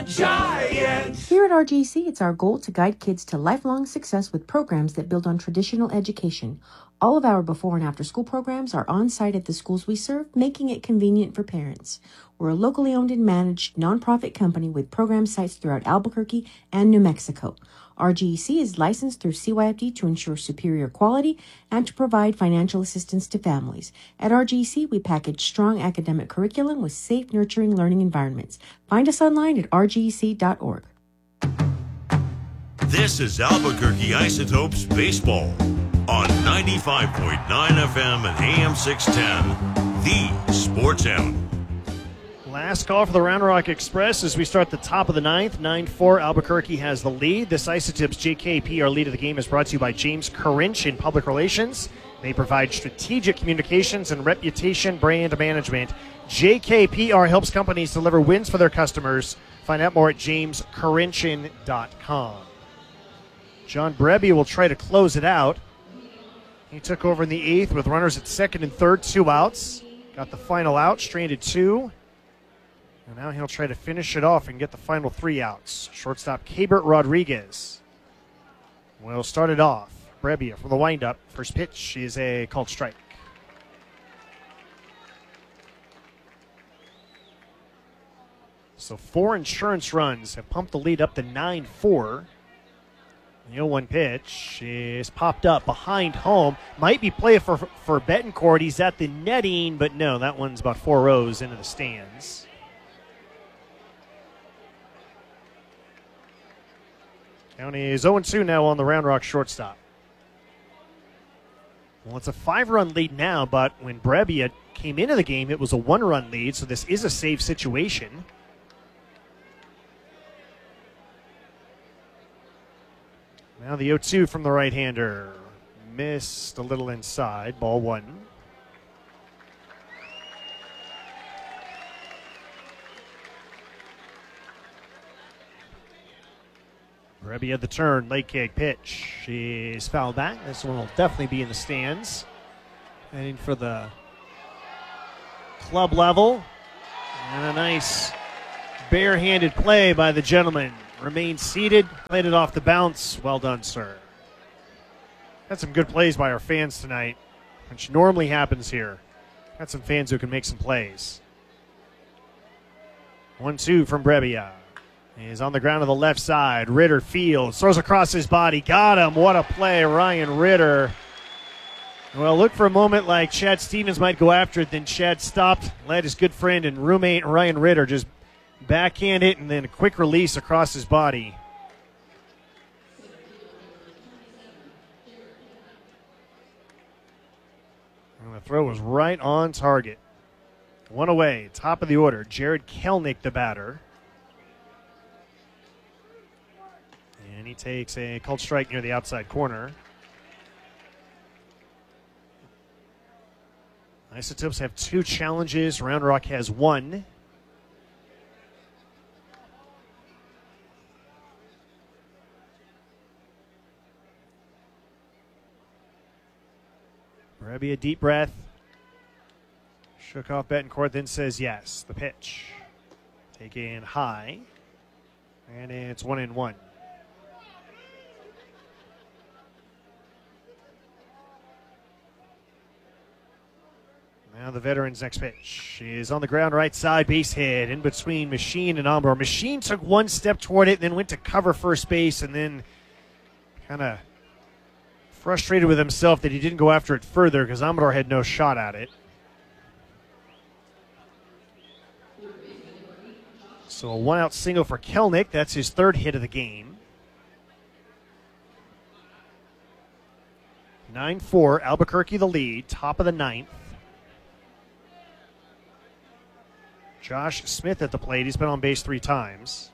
a giant. Here at RGC, it's our goal to guide kids to lifelong success with programs that build on traditional education. All of our before and after school programs are on site at the schools we serve, making it convenient for parents. We're a locally owned and managed nonprofit company with program sites throughout Albuquerque and New Mexico. RGC is licensed through CYFD to ensure superior quality and to provide financial assistance to families. At RGC, we package strong academic curriculum with safe, nurturing learning environments. Find us online at rgc.org. This is Albuquerque Isotopes Baseball on 95.9 FM and AM 610, the Sports Animal. Last call for the Round Rock Express as we start the top of the ninth. 9-4, Albuquerque has the lead. This Isotopes JKP, our lead of the game, is brought to you by James Corinch in Public Relations. They provide strategic communications and reputation brand management. JKPR helps companies deliver wins for their customers. Find out more at jamescorinchin.com. John Brebbia will try to close it out. He took over in the eighth with runners at second and third, 2 outs. Got the final out, stranded 2. And now he'll try to finish it off and get the final 3 outs. Shortstop Cabert Rodriguez will start it off. Brebbia from the windup. First pitch is a called strike. So 4 insurance runs have pumped the lead up to 9-4. The 0-1 pitch is popped up behind home. Might be play for Betancourt. He's at the netting, but no, that one's about 4 rows into the stands. County is 0-2 now on the Round Rock shortstop. Well, it's a 5-run lead now, but when Brebbia came into the game, it was a 1-run lead, so this is a safe situation. Now the 0-2 from the right-hander. Missed a little inside, ball 1. Brebbia the turn, leg kick pitch. She's fouled back. This one will definitely be in the stands. Heading for the club level. And a nice barehanded play by the gentleman. Remains seated, played it off the bounce. Well done, sir. Had some good plays by our fans tonight, which normally happens here. Got some fans who can make some plays. 1-2 from Brebbia. He's on the ground to the left side. Ritter fields, throws across his body. Got him. What a play, Ryan Ritter. Well, look for a moment like Chad Stevens might go after it. Then Chad stopped, let his good friend and roommate Ryan Ritter just backhand it, and then a quick release across his body. And the throw was right on target. 1 away, top of the order. Jared Kelnick, the batter. And he takes a called strike near the outside corner. Isotopes have 2 challenges. Round Rock has 1. Brebbia, deep breath. Shook off Betancourt, then says yes. The pitch. Taken high. And it's 1-1. Now the veteran's next pitch is on the ground right side, base hit in between Machine and Amador. Machine took 1 step toward it, then went to cover first base, and then kind of frustrated with himself that he didn't go after it further because Amador had no shot at it. So a 1-out single for Kelnick. That's his 3rd hit of the game. 9-4, Albuquerque the lead, top of the 9th. Josh Smith at the plate. He's been on base 3 times.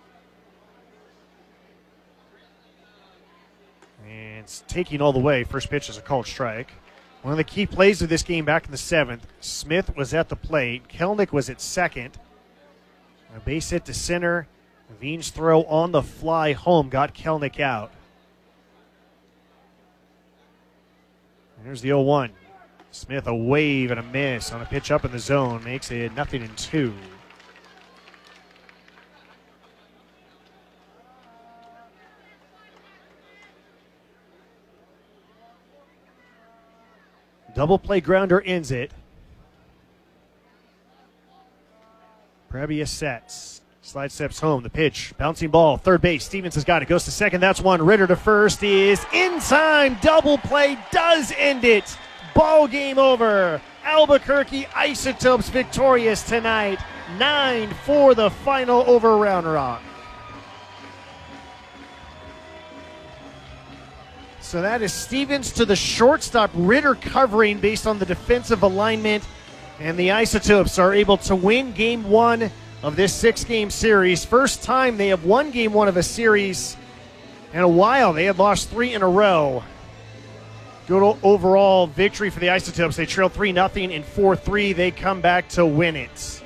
And it's taking all the way. First pitch is a called strike. One of the key plays of this game back in the 7th, Smith was at the plate. Kelnick was at second. A base hit to center. Veen's throw on the fly home got Kelnick out. And here's the 0-1. Smith a wave and a miss on a pitch up in the zone. Makes it 0-2. Double play grounder ends it. Prebia sets. Slide steps home. The pitch. Bouncing ball. Third base. Stevens has got it. Goes to second. That's one. Ritter to first is in time. Double play does end it. Ball game over. Albuquerque Isotopes victorious tonight. 9-4 the final over Round Rock. So that is Stevens to the shortstop. Ritter covering based on the defensive alignment. And the Isotopes are able to win game one of this 6-game series. First time they have won game one of a series in a while. They had lost 3 in a row. Good overall victory for the Isotopes. They trailed 3-0 in 4-3. They come back to win it.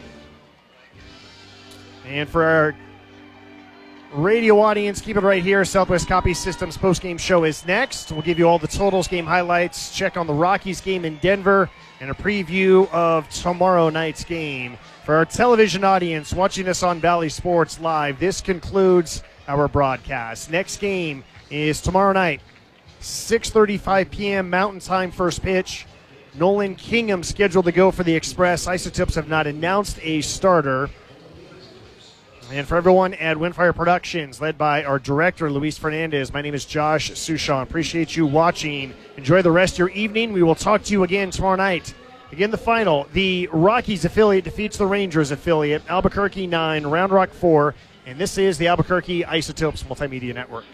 And for our radio audience, keep it right here. Southwest Copy Systems postgame show is next. We'll give you all the totals, game highlights, check on the Rockies game in Denver, and a preview of tomorrow night's game. For our television audience watching us on Valley Sports Live, this concludes our broadcast. Next game is tomorrow night, 6:35 p.m. Mountain Time first pitch. Nolan Kingham scheduled to go for the Express. Isotopes have not announced a starter. And for everyone at Windfire Productions, led by our director, Luis Fernandez, my name is Josh Sushan. Appreciate you watching. Enjoy the rest of your evening. We will talk to you again tomorrow night. Again, the final. The Rockies affiliate defeats the Rangers affiliate. Albuquerque 9, Round Rock 4. And this is the Albuquerque Isotopes Multimedia Network.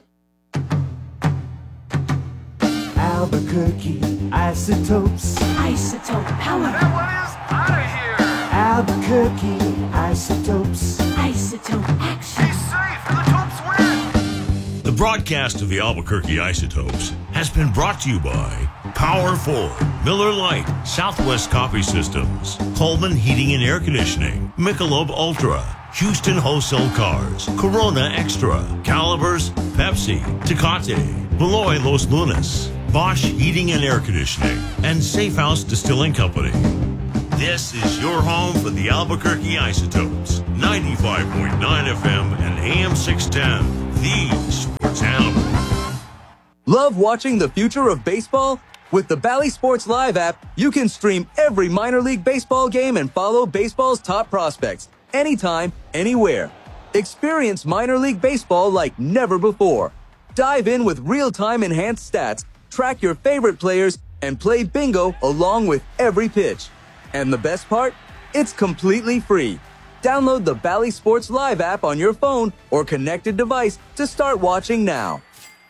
Albuquerque Isotopes. Isotope power. Everyone is out of here. Albuquerque Isotopes. Isotope action. Be safe and the Topes win. The broadcast of the Albuquerque Isotopes has been brought to you by Power 4, Miller Lite, Southwest Copy Systems, Coleman Heating and Air Conditioning, Michelob Ultra, Houston Wholesale Cars, Corona Extra, Calibers, Pepsi, Tecate, Beloy Los Lunas, Bosch Heating and Air Conditioning, and Safe House Distilling Company. This is your home for the Albuquerque Isotopes, 95.9 FM and AM 610, the Sports Animal. Love watching the future of baseball? With the Bally Sports Live app, you can stream every minor league baseball game and follow baseball's top prospects anytime, anywhere. Experience minor league baseball like never before. Dive in with real-time enhanced stats, track your favorite players, and play bingo along with every pitch. And the best part? It's completely free. Download the Bally Sports Live app on your phone or connected device to start watching now.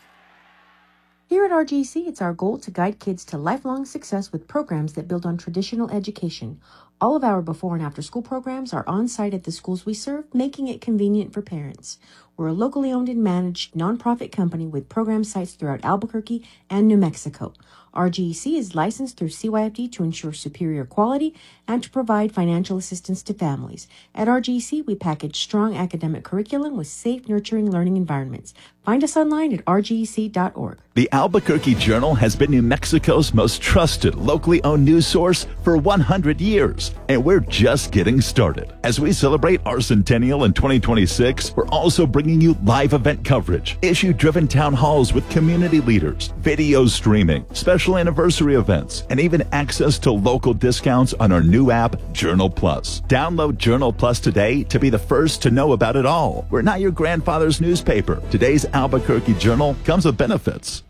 Here at RGC, it's our goal to guide kids to lifelong success with programs that build on traditional education. All of our before and after school programs are on site at the schools we serve, making it convenient for parents. We're a locally owned and managed nonprofit company with program sites throughout Albuquerque and New Mexico. RGC is licensed through CYFD to ensure superior quality and to provide financial assistance to families. At RGC, we package strong academic curriculum with safe, nurturing learning environments. Find us online at rgc.org. The Albuquerque Journal has been New Mexico's most trusted, locally owned news source for 100 years, and we're just getting started. As we celebrate our centennial in 2026, we're also bringing you live event coverage, issue-driven town halls with community leaders, video streaming, special anniversary events, and even access to local discounts on our new app, Journal Plus. Download Journal Plus today to be the first to know about it all. We're not your grandfather's newspaper. Today's Albuquerque Journal comes with benefits.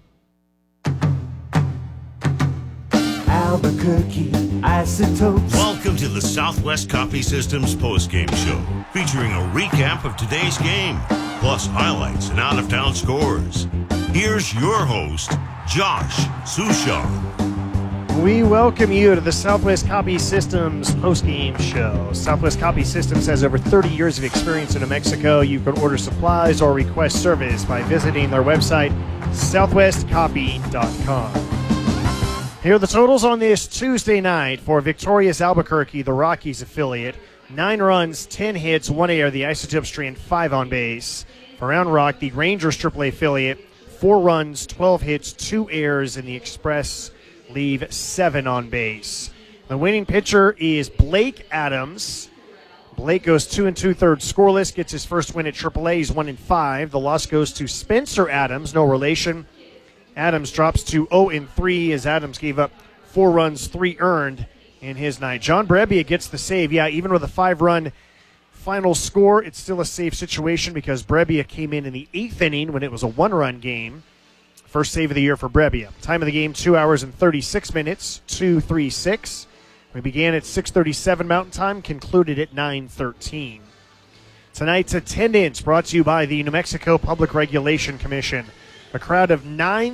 Albuquerque Isotopes. Welcome to the Southwest Copy Systems postgame show, featuring a recap of today's game, plus highlights and out-of-town scores. Here's your host, Josh Sushan. We welcome you to the Southwest Copy Systems postgame show. Southwest Copy Systems has over 30 years of experience in New Mexico. You can order supplies or request service by visiting their website, southwestcopy.com. Here are the totals on this Tuesday night for Victorious Albuquerque, the Rockies affiliate. 9 runs, 10 hits, 1 error. The Isotopes strand 5 on base. For Round Rock, the Rangers AAA affiliate, 4 runs, 12 hits, 2 errors, and the Express leave 7 on base. The winning pitcher is Blake Adams. Blake goes 2 2/3 scoreless, gets his first win at AAA. He's 1-5. The loss goes to Spencer Adams, no relation. Adams drops to 0-3 as Adams gave up 4 runs, 3 earned in his night. John Brebbia gets the save. Yeah, even with a 5-run final score, it's still a safe situation because Brebbia came in the 8th inning when it was a 1-run game. First save of the year for Brebbia. Time of the game, 2 hours and 36 minutes, 2:36. We began at 6:37 Mountain Time, concluded at 9:13. Tonight's attendance brought to you by the New Mexico Public Regulation Commission. A crowd of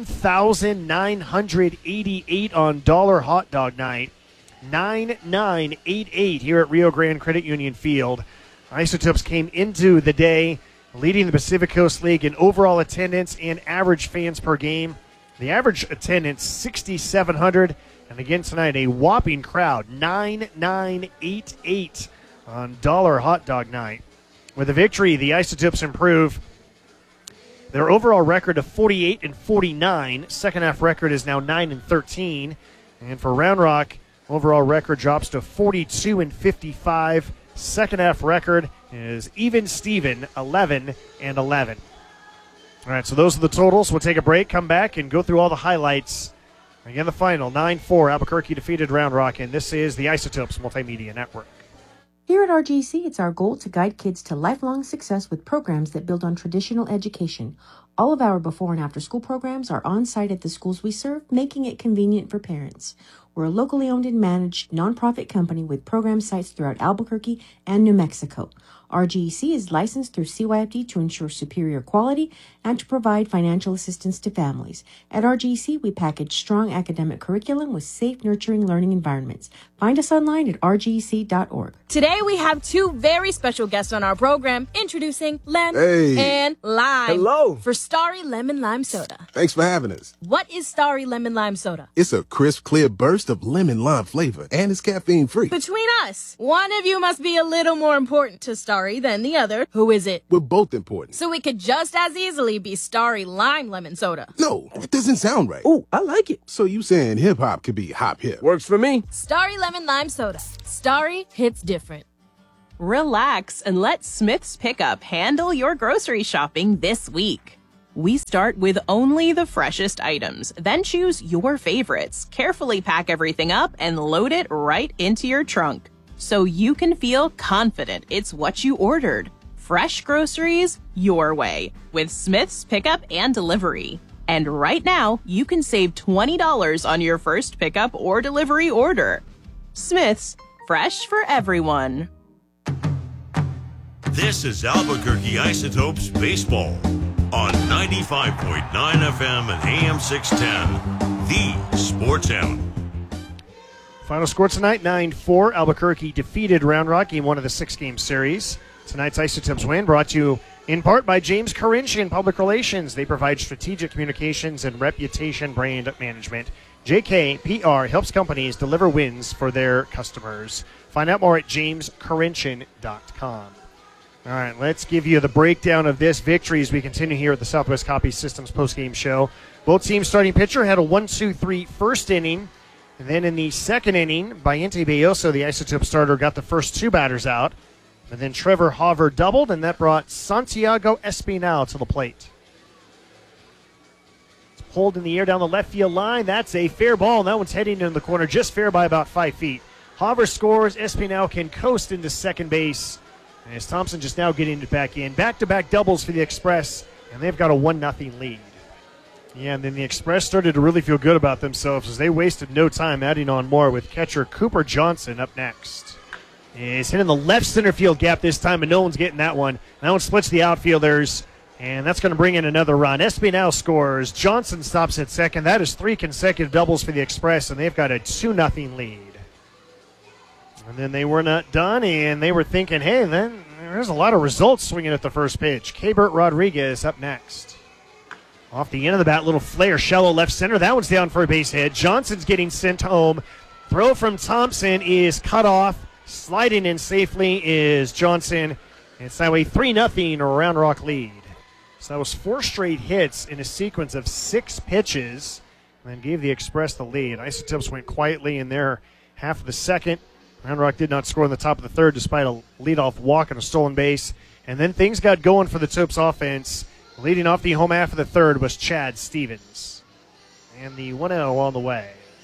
9,988 on Dollar Hot Dog Night. 9,988 here at Rio Grande Credit Union Field. Isotopes came into the day leading the Pacific Coast League in overall attendance and average fans per game. The average attendance, 6,700. And again tonight, a whopping crowd, 9,988 on Dollar Hot Dog Night. With a victory, the Isotopes improve their overall record of 48-49. Second half record is now 9-13. And for Round Rock, overall record drops to 42-55. Second half record is even Steven, 11-11. All right, so those are the totals. We'll take a break, come back, and go through all the highlights. Again, the final, 9-4, Albuquerque defeated Round Rock, and this is the Isotopes Multimedia Network. Here at RGC, it's our goal to guide kids to lifelong success with programs that build on traditional education. All of our before and after school programs are on site at the schools we serve, making it convenient for parents. We're a locally owned and managed nonprofit company with program sites throughout Albuquerque and New Mexico. RGC is licensed through CYFD to ensure superior quality and to provide financial assistance to families. At RGC, we package strong academic curriculum with safe, nurturing learning environments. Find us online at rgc.org. Today we have 2 very special guests on our program, introducing Lem and Lime. Hello. For Starry Lemon Lime Soda. Thanks for having us. What is Starry Lemon Lime Soda? It's a crisp, clear burst of lemon lime flavor, and it's caffeine-free. Between us, one of you must be a little more important to Starry than the other. Who is it? We're both important. So we could just as easily be Starry Lime Lemon Soda. No, that doesn't sound right. Oh, I like it. So you saying hip-hop could be hop-hip? Works for me. Starry Lemon Lime Soda. Starry hits different. Relax and let Smith's Pickup handle your grocery shopping this week. We start with only the freshest items, then choose your favorites, carefully pack everything up, and load it right into your trunk, so you can feel confident it's what you ordered. Fresh groceries your way with Smith's Pickup and Delivery. And right now, you can save $20 on your first pickup or delivery order. Smith's, fresh for everyone. This is Albuquerque Isotopes Baseball on 95.9 FM and AM 610, the Sports Animal. Final score tonight, 9-4. Albuquerque defeated Round Rock, game 1 of the 6-game series. Tonight's Isotopes win brought to you in part by James Corinchian Public Relations. They provide strategic communications and reputation brand management. JKPR helps companies deliver wins for their customers. Find out more at jamescorinchian.com. All right, let's give you the breakdown of this victory as we continue here at the Southwest Copy Systems postgame show. Both teams' starting pitcher had a 1-2-3 first inning. And then in the second inning, Bayente Belloso, the Isotope starter, got the first 2 batters out. And then Trevor Hauver doubled, and that brought Santiago Espinal to the plate. It's pulled in the air down the left field line. That's a fair ball, and that one's heading in the corner, just fair by about 5 feet. Hauver scores. Espinal can coast into second base. And as Thompson just now getting it back in. Back-to-back doubles for the Express, and they've got a 1-0 lead. Yeah, and then the Express started to really feel good about themselves as they wasted no time adding on more with catcher Cooper Johnson up next. He's hitting the left center field gap this time, and no one's getting that one. That one splits the outfielders, and that's going to bring in another run. Espinal scores. Johnson stops at second. That is 3 consecutive doubles for the Express, and they've got a 2-0 lead. And then they were not done, and they were thinking, hey, then there's a lot of results swinging at the first pitch. Keibert Rodriguez up next. Off the end of the bat, little flare, shallow left center. That one's down for a base hit. Johnson's getting sent home. Throw from Thompson is cut off. Sliding in safely is Johnson. It's now a 3-0 Round Rock lead. So that was 4 straight hits in a sequence of 6 pitches, and then gave the Express the lead. Isotopes went quietly in their half of the second. Round Rock did not score in the top of the third despite a leadoff walk and a stolen base. And then things got going for the Topes offense. Leading off the home half of the third was Chad Stevens. And the 1-0 on the way.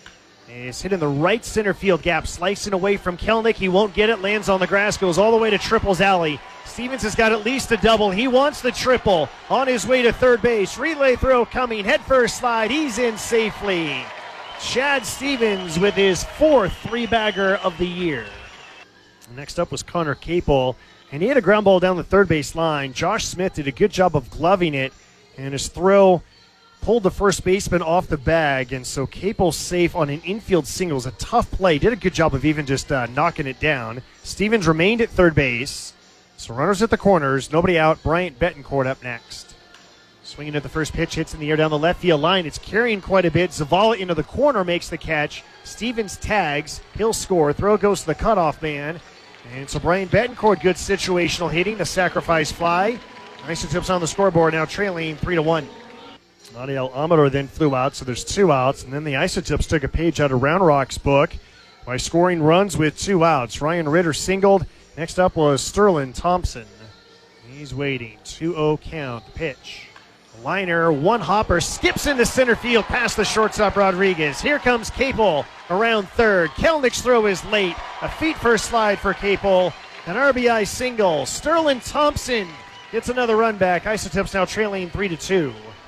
is hit in the right center field gap, slicing away from Kelnick. He won't get it, lands on the grass, goes all the way to Triple's alley. Stevens has got at least a double. He wants the triple on his way to third base. Relay throw coming, head first slide. He's in safely. Chad Stevens with his 4th 3-bagger of the year. Next up was Connor Capel, and he had a ground ball down the third base line. Josh Smith did a good job of gloving it, and his throw pulled the first baseman off the bag, and so Capel's safe on an infield single. It was a tough play. Did a good job of even just knocking it down. Stevens remained at third base. So runners at the corners, nobody out. Bryant Betancourt up next. Swinging at the first pitch, hits in the air down the left field line. It's carrying quite a bit. Zavala into the corner makes the catch. Stevens tags. He'll score. Throw goes to the cutoff man. And so Bryant Betancourt, good situational hitting. The sacrifice fly. Isotopes on the scoreboard now trailing 3-1. Nadiel Amador then flew out, so there's 2 outs. And then the Isotopes took a page out of Round Rock's book by scoring runs with 2 outs. Ryan Ritter singled. Next up was Sterling Thompson. He's waiting. 2-0 count. Pitch. Liner, one hopper, skips into center field past the shortstop Rodriguez. Here comes Capel around third. Kelnick's throw is late. A feet first slide for Capel. An RBI single. Sterling Thompson gets another run back. Isotopes now trailing 3-2.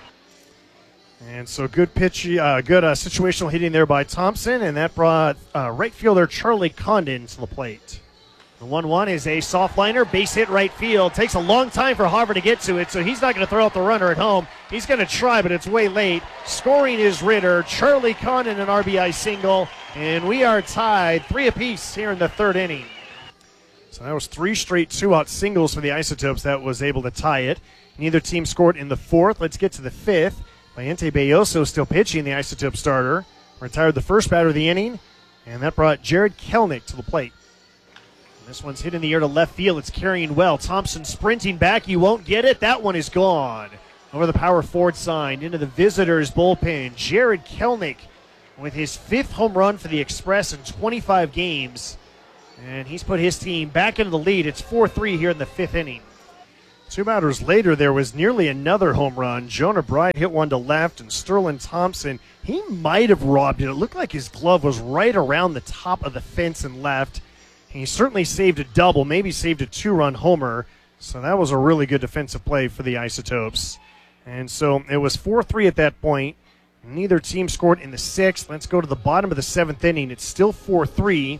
And so good pitch, good situational hitting there by Thompson, and that brought right fielder Charlie Condon to the plate. The 1-1 is a soft liner, base hit right field. Takes a long time for Harvard to get to it, so he's not going to throw out the runner at home. He's going to try, but it's way late. Scoring is Ritter. Charlie Condon an RBI single, and we are tied 3 apiece here in the 3rd inning. So that was 3 straight 2-out singles for the Isotopes that was able to tie it. Neither team scored in the 4th. Let's get to the 5th. Mayente Belloso still pitching, the Isotope starter. Retired the first batter of the inning, and that brought Jared Kelnick to the plate. This one's hit in the air to left field. It's carrying well. Thompson sprinting back. You won't get it. That one is gone. Over the power forward sign into the visitors' bullpen. Jared Kelnick with his 5th home run for the Express in 25 games. And he's put his team back into the lead. It's 4-3 here in the 5th inning. 2 batters later, there was nearly another home run. Jonah Bride hit one to left, and Sterling Thompson, he might have robbed it. It looked like his glove was right around the top of the fence and left. He certainly saved a double, maybe saved a 2-run homer. So that was a really good defensive play for the Isotopes. And so it was 4-3 at that point. Neither team scored in the 6th. Let's go to the bottom of the 7th inning. It's still 4-3.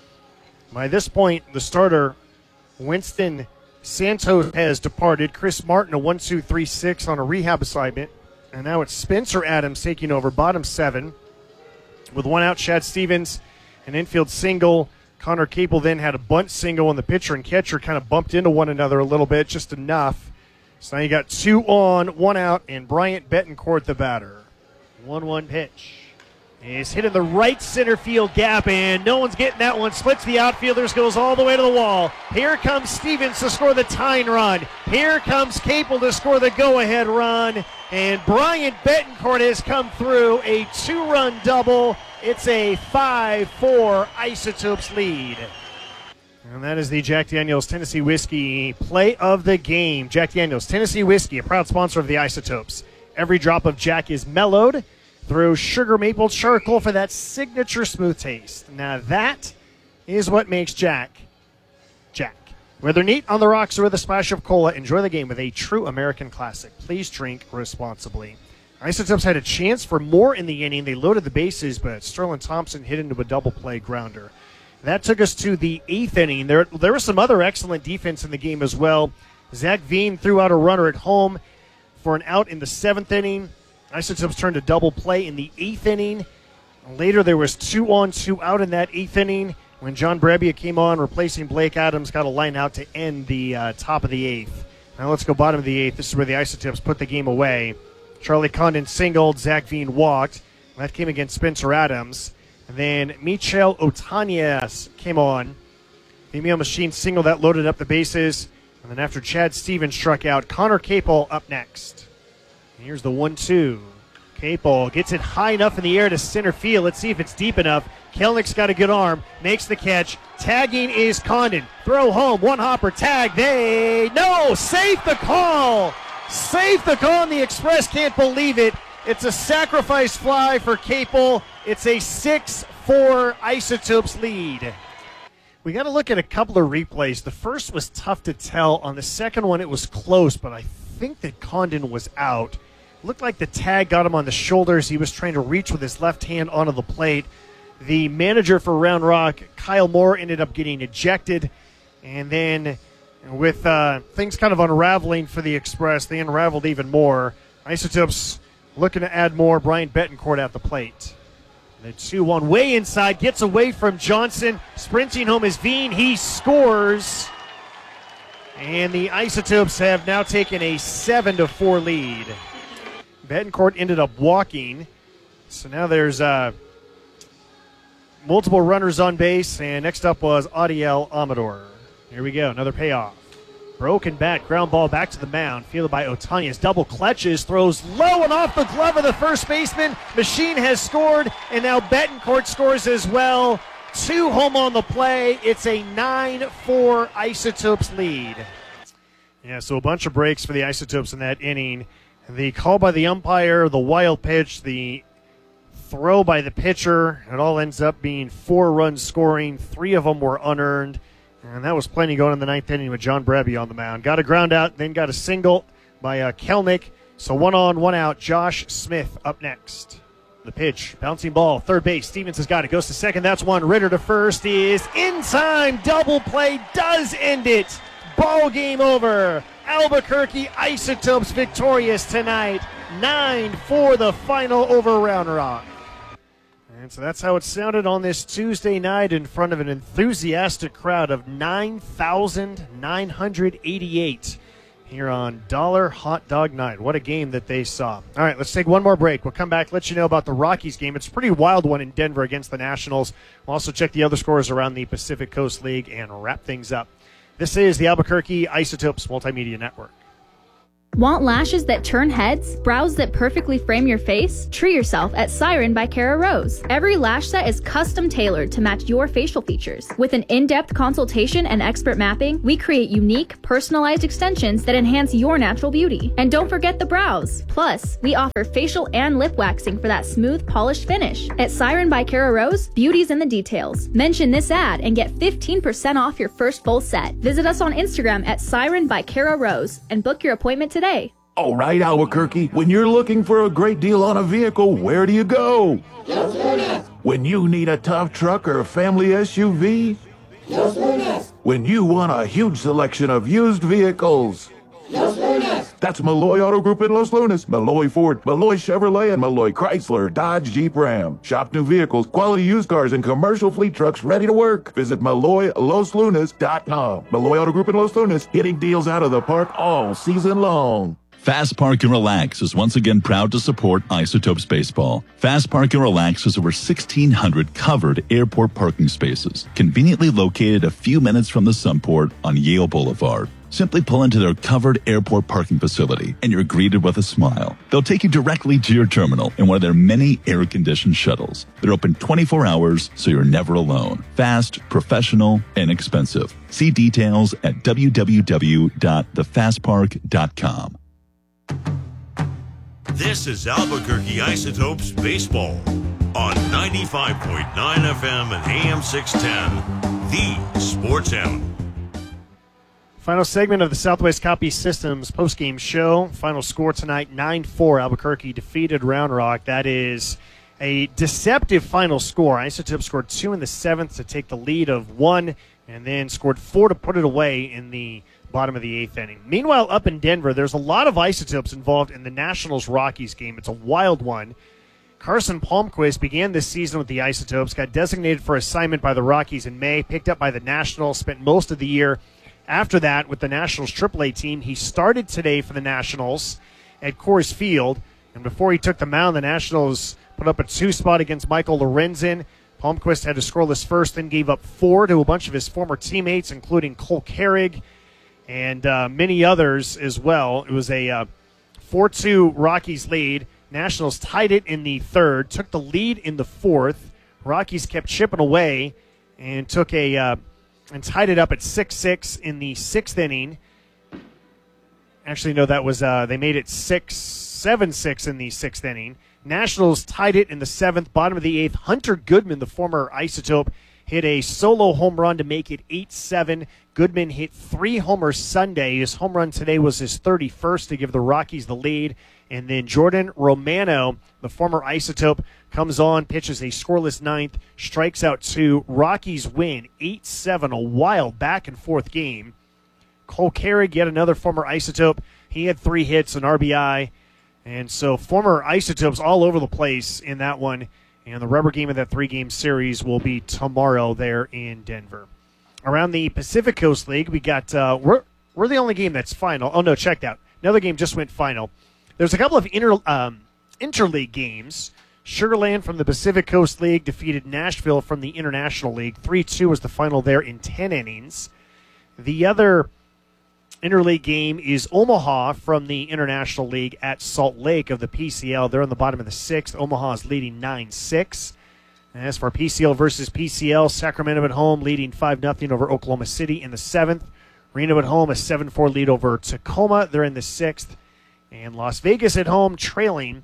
By this point, the starter, Winston Santos, has departed. Chris Martin, a 1-2-3-6 on a rehab assignment. And now it's Spencer Adams taking over, bottom 7. With 1 out, Chad Stevens, an infield single. Connor Capel then had a bunt single, and the pitcher and catcher kind of bumped into one another a little bit, just enough. So now you got 2 on, 1 out, and Bryant Betancourt the batter. 1-1 pitch. Is hit in the right center field gap, and no one's getting that one. Splits the outfielders, goes all the way to the wall. Here comes Stevens to score the tying run. Here comes Capel to score the go-ahead run. And Bryant Betancourt has come through a 2-run double. It's a 5-4 Isotopes lead. And that is the Jack Daniel's Tennessee Whiskey play of the game. Jack Daniel's Tennessee Whiskey, a proud sponsor of the Isotopes. Every drop of Jack is mellowed through sugar maple charcoal for that signature smooth taste. Now that is what makes Jack, Jack. Whether neat on the rocks or with a splash of cola, enjoy the game with a true American classic. Please drink responsibly. Isotopes had a chance for more in the inning. They loaded the bases, but Sterling Thompson hit into a double play grounder. That took us to the 8th inning. There was some other excellent defense in the game as well. Zach Veen threw out a runner at home for an out in the 7th inning. Isotopes turned a double play in the 8th inning. Later, there was 2 on, 2 out in that 8th inning when John Brebbia came on, replacing Blake Adams, got a line out to end the top of the 8th. Now let's go bottom of the 8th. This is where the Isotopes put the game away. Charlie Condon singled, Zach Veen walked. That came against Spencer Adams. And then Michel Otanias came on. The Emil Machine single that loaded up the bases. And then after Chad Stevens struck out, Connor Capel up next. Here's the 1-2. Capel gets it high enough in the air to center field. Let's see if it's deep enough. Kelnick's got a good arm. Makes the catch. Tagging is Condon. Throw home. One hopper. Tag. Safe the call. Safe the call. And the Express can't believe it. It's a sacrifice fly for Capel. It's a 6-4 Isotopes lead. We got to look at a couple of replays. The first was tough to tell. On the second one, it was close, but I think that Condon was out. Looked like the tag got him on the shoulders. He was trying to reach with his left hand onto the plate. The manager for Round Rock, Kyle Moore, ended up getting ejected. And then with things kind of unraveling for the Express, they unraveled even more. Isotopes looking to add more. Brian Betancourt at the plate. The 2-1 way inside, gets away from Johnson. Sprinting home is Veen. He scores. And the Isotopes have now taken a 7-4 lead. Betancourt ended up walking. So now there's multiple runners on base. And next up was Adiel Amador. Here we go, another payoff. Broken bat, ground ball back to the mound. Fielded by Otanias. Double clutches, throws low and off the glove of the first baseman. Machine has scored, and now Betancourt scores as well. 2 home on the play. It's a 9-4 Isotopes lead. Yeah, so a bunch of breaks for the Isotopes in that inning. The call by the umpire, the wild pitch, the throw by the pitcher. It all ends up being 4 runs scoring. 3 of them were unearned. And that was plenty going in the 9th inning with John Brebby on the mound. Got a ground out, then got a single by Kelnick. So 1 on, 1 out. Josh Smith up next. The pitch, bouncing ball, third base. Stevens has got it, goes to second. That's one. Ritter to first is in time. Double play does end it. Ball game over. Albuquerque Isotopes victorious tonight. 9-4 the final over Round Rock. And so that's how it sounded on this Tuesday night in front of an enthusiastic crowd of 9,988 here on Dollar Hot Dog Night. What a game that they saw. All right, let's take one more break. We'll come back, let you know about the Rockies game. It's a pretty wild one in Denver against the Nationals. We'll also check the other scores around the Pacific Coast League and wrap things up. This is the Albuquerque Isotopes Multimedia Network. Want lashes that turn heads? Brows that perfectly frame your face? Treat yourself at Siren by Cara Rose. Every lash set is custom tailored to match your facial features. With an in-depth consultation and expert mapping, we create unique, personalized extensions that enhance your natural beauty. And don't forget the brows. Plus, we offer facial and lip waxing for that smooth, polished finish. At Siren by Cara Rose, beauty's in the details. Mention this ad and get 15% off your first full set. Visit us on Instagram at Siren by Cara Rose and book your appointment today. All right, Albuquerque, when you're looking for a great deal on a vehicle, where do you go? Los Lunas. When you need a tough truck or a family SUV? Los Lunas. When you want a huge selection of used vehicles? Los Lunas. That's Malloy Auto Group in Los Lunas, Malloy Ford, Malloy Chevrolet, and Malloy Chrysler, Dodge, Jeep, Ram. Shop new vehicles, quality used cars, and commercial fleet trucks ready to work. Visit MalloyLosLunas.com. Malloy Auto Group in Los Lunas, hitting deals out of the park all season long. Fast Park and Relax is once again proud to support Isotopes Baseball. Fast Park and Relax has over 1,600 covered airport parking spaces, conveniently located a few minutes from the Sunport on Yale Boulevard. Simply pull into their covered airport parking facility and you're greeted with a smile. They'll take you directly to your terminal in one of their many air-conditioned shuttles. They're open 24 hours, so you're never alone. Fast, professional, and expensive. See details at www.thefastpark.com. This is Albuquerque Isotopes Baseball on 95.9 FM and AM 610, the Sports Animal. Final segment of the Southwest Copy Systems postgame show. Final score tonight, 9-4. Albuquerque defeated Round Rock. That is a deceptive final score. Isotopes scored 2 in the 7th to take the lead of 1, and then scored 4 to put it away in the bottom of the 8th inning. Meanwhile, up in Denver, there's a lot of Isotopes involved in the Nationals-Rockies game. It's a wild one. Carson Palmquist began this season with the Isotopes, got designated for assignment by the Rockies in May, picked up by the Nationals, spent most of the year after that with the Nationals AAA team. He started today for the Nationals at Coors Field, and before he took the mound, the Nationals put up a 2 spot against Michael Lorenzen. Palmquist had a scoreless first, then gave up 4 to a bunch of his former teammates, including Cole Carrig and many others as well. It was a 4-2 Rockies lead. Nationals tied it in the 3rd, took the lead in the 4th. Rockies kept chipping away and took and tied it up at 6-6 in the 6th inning. Actually, no, that was they made it 6 7-6 in the 6th inning. Nationals tied it in the 7th, bottom of the 8th. Hunter Goodman, the former Isotope, hit a solo home run to make it 8-7. Goodman hit 3 homers Sunday. His home run today was his 31st to give the Rockies the lead. And then Jordan Romano, the former Isotope, comes on, pitches a scoreless 9th, strikes out 2. Rockies win 8-7, a wild back-and-forth game. Cole Carrig, yet another former Isotope. He had 3 hits, an RBI. And so former Isotopes all over the place in that one. And the rubber game of that 3-game series will be tomorrow there in Denver. Around the Pacific Coast League, we got, we're the only game that's final. Oh, no, check that. Another game just went final. There's a couple of interleague games. Sugar Land from the Pacific Coast League defeated Nashville from the International League. 3-2 was the final there in 10 innings. The other interleague game is Omaha from the International League at Salt Lake of the PCL. They're on the bottom of the 6th. Omaha is leading 9-6. As for PCL versus PCL, Sacramento at home leading 5-0 over Oklahoma City in the 7th. Reno at home a 7-4 lead over Tacoma. They're in the 6th. And Las Vegas at home trailing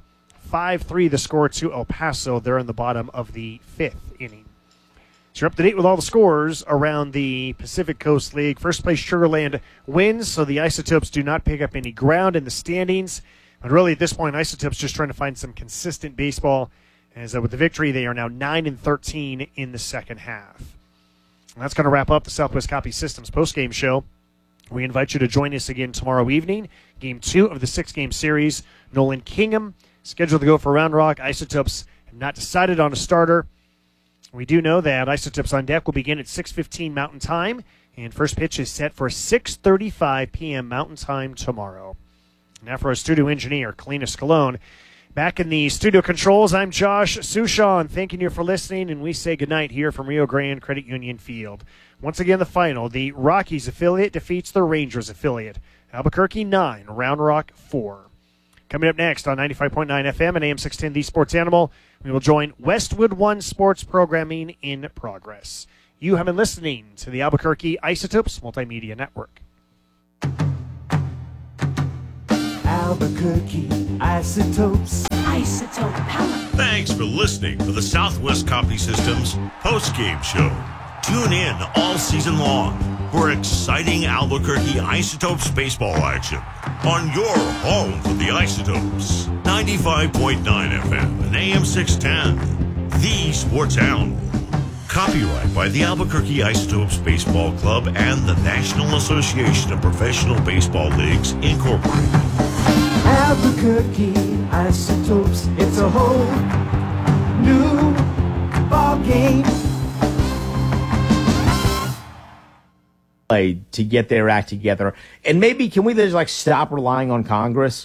5-3 the score to El Paso. They're in the bottom of the 5th inning. So you're up to date with all the scores around the Pacific Coast League. First place Sugar Land wins, so the Isotopes do not pick up any ground in the standings. But really at this point, Isotopes just trying to find some consistent baseball. As with the victory, they are now 9-13 in the second half. And that's going to wrap up the Southwest Copy Systems postgame show. We invite you to join us again tomorrow evening. Game 2 of the 6-game series. Nolan Kingham scheduled to go for Round Rock. Isotopes have not decided on a starter. We do know that Isotopes on Deck will begin at 6:15 Mountain Time, and first pitch is set for 6:35 p.m. Mountain Time tomorrow. Now for our studio engineer, Kalina Scalone. Back in the studio controls, I'm Josh Sushan, thanking you for listening, and we say goodnight here from Rio Grande Credit Union Field. Once again, the final, the Rockies affiliate defeats the Rangers affiliate. Albuquerque 9, Round Rock 4. Coming up next on 95.9 FM and AM 610, The Sports Animal, we will join Westwood One Sports Programming in progress. You have been listening to the Albuquerque Isotopes Multimedia Network. Albuquerque Isotopes. Isotope power. Thanks for listening to the Southwest Copy Systems postgame show. Tune in all season long for exciting Albuquerque Isotopes baseball action on your home for the Isotopes. 95.9 FM and AM 610, The Sports Animal. Copyright by the Albuquerque Isotopes Baseball Club and the National Association of Professional Baseball Leagues, Incorporated. Albuquerque Isotopes. It's a whole new ball game. To get their act together. And maybe can we just stop relying on Congress?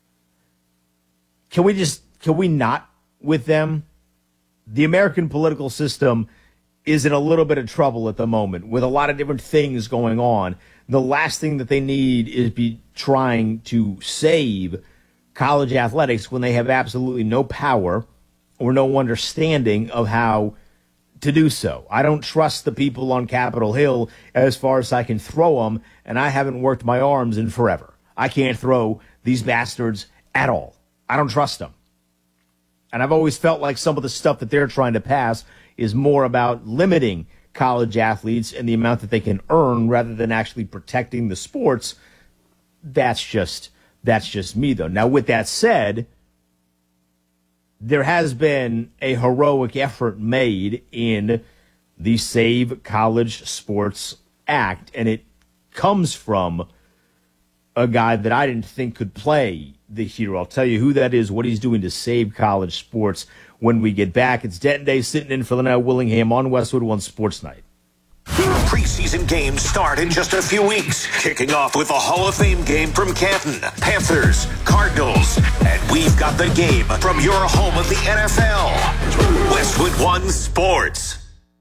Can we not with them? The American political system is in a little bit of trouble at the moment with a lot of different things going on. The last thing that they need is be trying to save college athletics when they have absolutely no power or no understanding of how to do so. I don't trust the people on Capitol Hill as far as I can throw them, and I haven't worked my arms in forever. I can't throw these bastards at all. I don't trust them. And I've always felt like some of the stuff that they're trying to pass is more about limiting college athletes and the amount that they can earn rather than actually protecting the sports. That's just me, though. Now, with that said, there has been a heroic effort made in the Save College Sports Act, and it comes from a guy that I didn't think could play the hero. I'll tell you who that is, what he's doing to save college sports when we get back. It's Denton Day sitting in for Linnell Willingham on Westwood One Sports Night. Preseason games start in just a few weeks, kicking off with a Hall of Fame game from Canton, Panthers, Cardinals, and we've got the game from your home of the NFL, Westwood One Sports.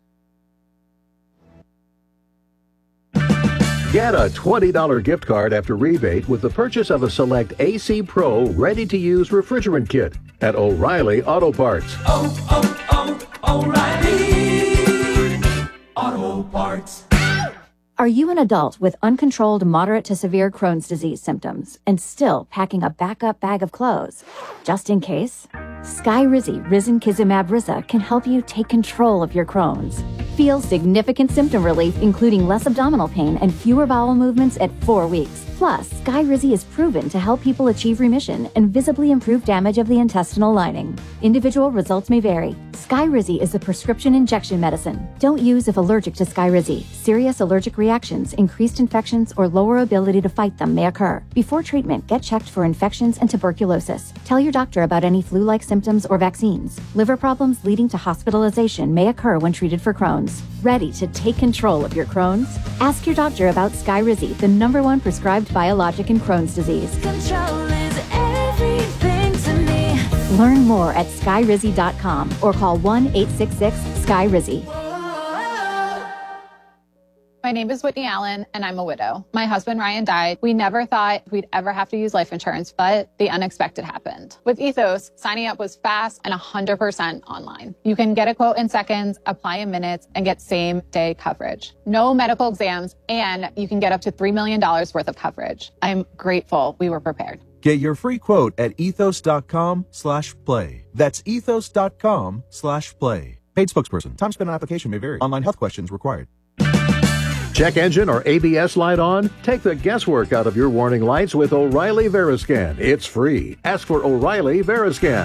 Get a $20 gift card after rebate with the purchase of a select AC Pro ready-to-use refrigerant kit at O'Reilly Auto Parts. O'Reilly Auto Parts. Are you an adult with uncontrolled moderate to severe Crohn's disease symptoms and still packing a backup bag of clothes? Just in case? Skyrizi Risankizumab Riza can help you take control of your Crohn's. Feel significant symptom relief, including less abdominal pain and fewer bowel movements at 4 weeks. Plus, Skyrizi is proven to help people achieve remission and visibly improve damage of the intestinal lining. Individual results may vary. Skyrizi is a prescription injection medicine. Don't use if allergic to Skyrizi. Serious allergic reactions, increased infections, or lower ability to fight them may occur. Before treatment, get checked for infections and tuberculosis. Tell your doctor about any flu-like symptoms or vaccines. Liver problems leading to hospitalization may occur when treated for Crohn's. Ready to take control of your Crohn's? Ask your doctor about Skyrizi, the #1 prescribed biologic in Crohn's disease. Control is everything to me. Learn more at skyrizi.com or call 1-866-SKYRIZI. My name is Whitney Allen, and I'm a widow. My husband, Ryan, died. We never thought we'd ever have to use life insurance, but the unexpected happened. With Ethos, signing up was fast and 100% online. You can get a quote in seconds, apply in minutes, and get same-day coverage. No medical exams, and you can get up to $3 million worth of coverage. I'm grateful we were prepared. Get your free quote at ethos.com/play. That's ethos.com/play. Paid spokesperson. Time spent on application may vary. Online health questions required. Check engine or ABS light on? Take the guesswork out of your warning lights with O'Reilly Veriscan. It's free. Ask for O'Reilly Veriscan.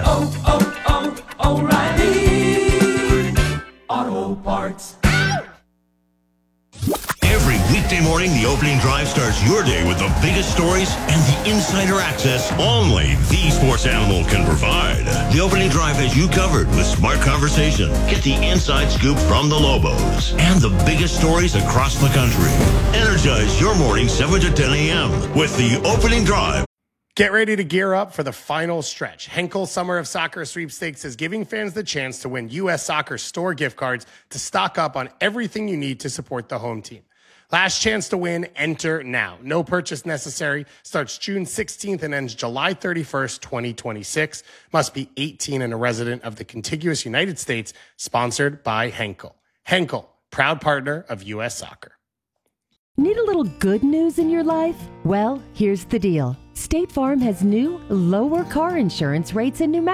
O'Reilly Auto Parts. Every weekday morning, the opening drive starts your day with the biggest stories and the insider access only the Sports Animal can provide. The opening drive has you covered with smart conversation. Get the inside scoop from the Lobos and the biggest stories across the country. Energize your morning 7 to 10 a.m. with the opening drive. Get ready to gear up for the final stretch. Henkel Summer of Soccer Sweepstakes is giving fans the chance to win U.S. Soccer store gift cards to stock up on everything you need to support the home team. Last chance to win, enter now. No purchase necessary. Starts June 16th and ends July 31st, 2026. Must be 18 and a resident of the contiguous United States. Sponsored by Henkel. Henkel, proud partner of U.S. Soccer. Need a little good news in your life? Well, here's the deal. State Farm has new, lower car insurance rates in New Mexico.